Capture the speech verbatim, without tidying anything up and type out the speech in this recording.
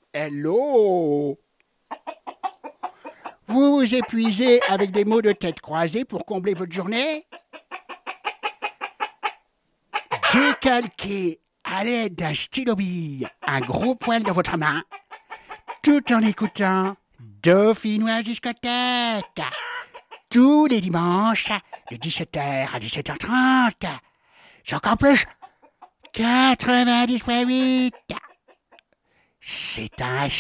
Hello! Vous vous épuisez avec des mots de tête croisés pour combler votre journée? Décalquez à l'aide d'un stylo-bille un gros poil dans votre main, tout en écoutant Dauphinois discothèque, tous les dimanches de dix-sept heures à dix-sept heures trente, sur Campus quatre-vingt-dix point huit. C'est un